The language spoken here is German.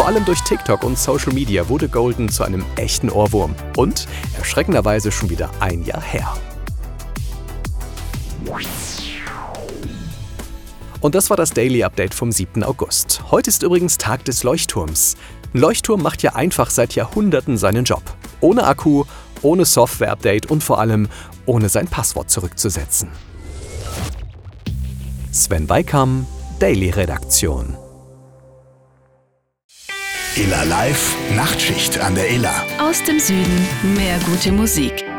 Vor allem durch TikTok und Social Media wurde Golden zu einem echten Ohrwurm. Und erschreckenderweise schon wieder ein Jahr her. Und das war das Daily Update vom 7. August. Heute ist übrigens Tag des Leuchtturms. Ein Leuchtturm macht ja einfach seit Jahrhunderten seinen Job. Ohne Akku, ohne Software-Update und vor allem ohne sein Passwort zurückzusetzen. Sven Weikam, Daily Redaktion. Illa Live, Nachtschicht an der Illa. Aus dem Süden mehr gute Musik.